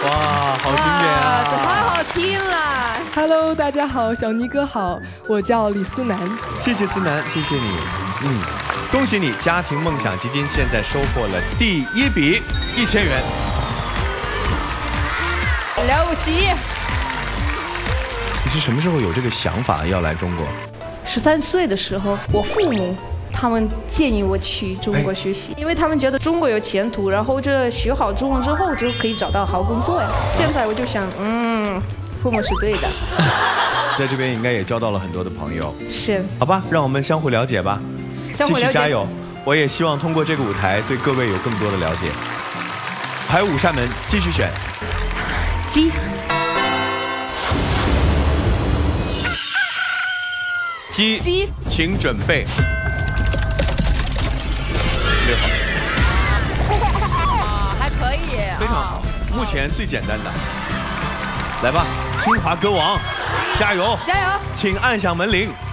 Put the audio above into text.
哇，好经典啊！ 太好听了。 Hello， 大家好，小尼哥好，我叫李思南。 谢谢思南，谢谢你。恭喜你，家庭梦想基金现在收获了第1笔1000元。 了不起！ 你是什么时候有这个想法要来中国 ？13岁的时候，我父母他们建议我去中国学习，因为他们觉得中国有前途，然后这学好中文之后就可以找到好工作呀。现在我就想，父母是对的。 在这边应该也交到了很多的朋友。 是。 好吧，让我们相互了解吧。继续加油！我也希望通过这个舞台对各位有更多的了解。还有5扇门，继续选。 鸡。 鸡，请准备。6号。 还可以。 非常好，目前最简单的。来吧，清华歌王，加油！ 加油！ 请按响门铃。